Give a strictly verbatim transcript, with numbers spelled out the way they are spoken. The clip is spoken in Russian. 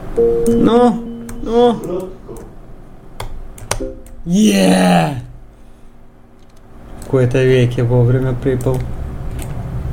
Ну, ну. Е! В кои-то веке вовремя припал.